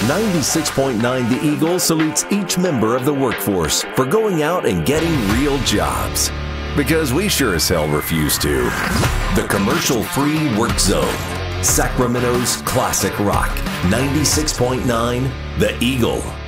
96.9 The Eagle salutes each member of the workforce for going out and getting real jobs. Because we sure as hell refuse to. The commercial-free work zone. Sacramento's classic rock. 96.9 The Eagle.